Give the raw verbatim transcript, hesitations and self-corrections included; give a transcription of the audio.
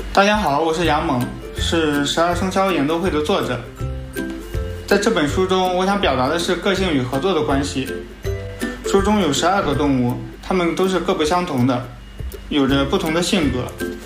大家好，我是杨猛，是十二生肖演奏会的作者。在这本书中，我想表达的是个性与合作的关系。书中有十二个动物，它们都是各不相同的，有着不同的性格，